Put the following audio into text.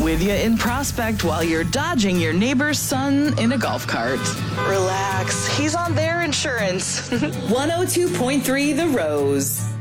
With you in Prospect while you're dodging your neighbor's son in a golf cart. Relax, he's on their insurance. 102.3 The Rose.